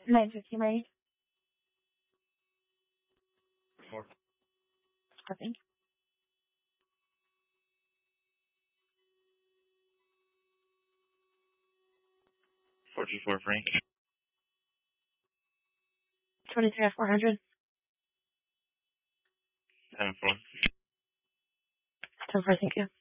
9:50 ready. 4. Perfect. Four Frank. 23 at 400. 10-4. 10-4, thank you.